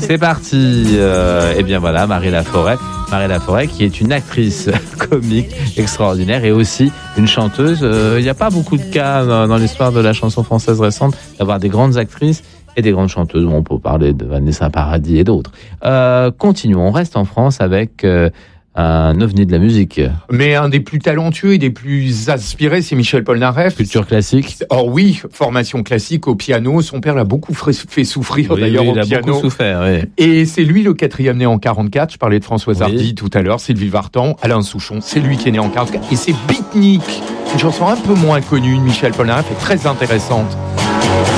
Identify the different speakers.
Speaker 1: C'est parti. Et bien voilà, Marie Laforêt. Marie Laforêt qui est une actrice comique extraordinaire et aussi une chanteuse. Il n'y a pas beaucoup de cas dans l'histoire de la chanson française récente d'avoir des grandes actrices et des grandes chanteuses. Bon, on peut parler de Vanessa Paradis et d'autres. Continuons, on reste en France avec un ovni de la musique.
Speaker 2: Mais un des plus talentueux et des plus aspirés, c'est Michel Polnareff.
Speaker 1: Culture classique.
Speaker 2: Oh oui, formation classique au piano. Son père l'a beaucoup fait souffrir d'ailleurs au piano.
Speaker 1: Il a beaucoup souffert, oui.
Speaker 2: Et c'est lui le 4e né en 44. Je parlais de Françoise Hardy tout à l'heure, Sylvie Vartan, Alain Souchon. C'est lui qui est né en 44. Et c'est Beatnik, une chanson un peu moins connue de Michel Polnareff, est très intéressante.